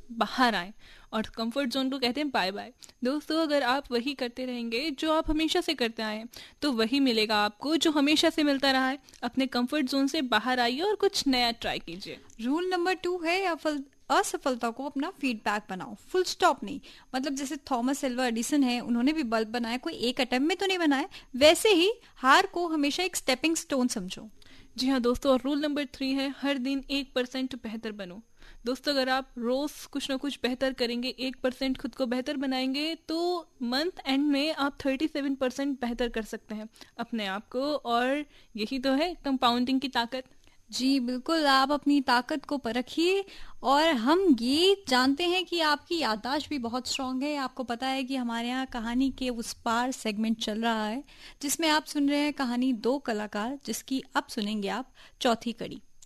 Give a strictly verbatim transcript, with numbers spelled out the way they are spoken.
बाहर आएं और कंफर्ट जोन को कहते हैं बाय बाय। दोस्तों, अगर आप वही करते रहेंगे जो आप हमेशा से करते आए हैं, तो वही मिलेगा आपको जो हमेशा से मिलता रहा है। अपने कंफर्ट जोन से बाहर आइए और कुछ नया ट्राई कीजिए। रूल नंबर टू है अफल असफलता को अपना फीडबैक बनाओ, फुल स्टॉप नहीं। मतलब जैसे थॉमस एल्वा एडिसन है, उन्होंने भी बल्ब बनाया, कोई एक अटेम्प्ट में तो नहीं बनाया। वैसे ही हार को हमेशा एक स्टेपिंग स्टोन समझो। जी हाँ दोस्तों, और रूल नंबर थ्री है हर दिन एक परसेंट बेहतर बनो। दोस्तों, अगर आप रोज कुछ ना कुछ बेहतर करेंगे, एक परसेंट खुद को बेहतर बनाएंगे, तो मंथ एंड में आप थर्टी सेवन परसेंट बेहतर कर सकते हैं अपने आप को। और यही तो है कंपाउंडिंग की ताकत। जी बिल्कुल, आप अपनी ताकत को परखिए। और हम ये जानते हैं कि आपकी याददाश्त भी बहुत स्ट्रांग है। आपको पता है कि हमारे यहाँ कहानी के उस पार सेगमेंट चल रहा है, जिसमें आप सुन रहे हैं कहानी दो कलाकार, जिसकी अब सुनेंगे आप चौथी कड़ी।